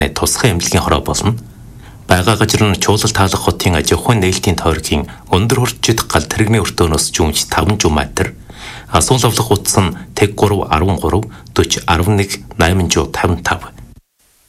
тусгай эмнэлгийн хороо болно. Бага газар нь чуулал таалах хотын ажихуйн нээлтийн тойргийн өндөр хурцчид гал тэрэгний өртөөнөөс жүмж 5 жуматер, асуул авлах утас нь тэг 3 13 40 11 855.